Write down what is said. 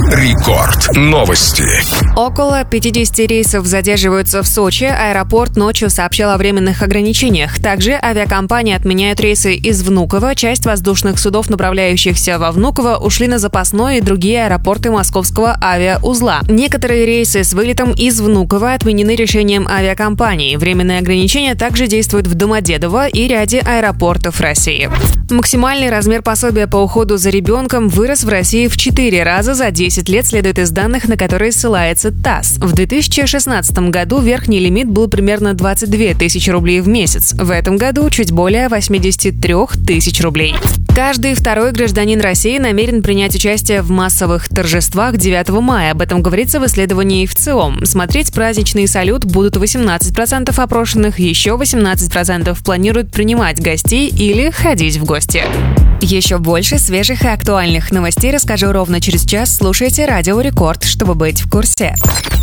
Рекорд. Новости. Около 50 рейсов задерживаются в Сочи. Аэропорт ночью сообщил о временных ограничениях. Также авиакомпании отменяют рейсы из Внуково. Часть воздушных судов, направляющихся во Внуково, ушли на запасной и другие аэропорты московского авиаузла. Некоторые рейсы с вылетом из Внуково отменены решением авиакомпании. Временные ограничения также действуют в Домодедово и ряде аэропортов России. Максимальный размер пособия по уходу за ребенком вырос в России в 4 раза за 10 лет, следует из данных, на которые ссылается ТАСС. В 2016 году верхний лимит был примерно 22 тысячи рублей в месяц. В этом году чуть более 83 тысяч рублей. Каждый второй гражданин России намерен принять участие в массовых торжествах 9 мая. Об этом говорится в исследовании ВЦИОМ. Смотреть праздничный салют будут 18% опрошенных, еще 18% планируют принимать гостей или ходить в гости. Еще больше свежих и актуальных новостей расскажу ровно через час. Слушайте Радио Рекорд, чтобы быть в курсе.